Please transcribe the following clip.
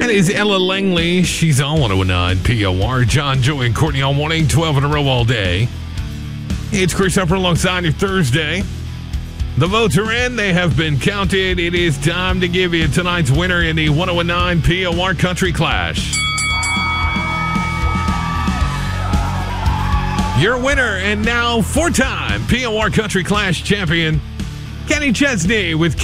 That is Ella Langley. She's on 109 POR. John, Joey, and Courtney all morning, 12 in a row all day. It's Chris Upper alongside your Thursday. The votes are in. They have been counted. It is time to give you tonight's winner in the 1019 POR Country Clash. Your winner and now four-time POR Country Clash champion, Kenny Chesney with